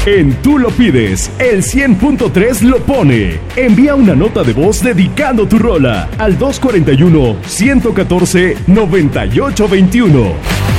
En Tú lo pides, el 100.3 lo pone. Envía una nota de voz dedicando tu rola al 241-114-9821.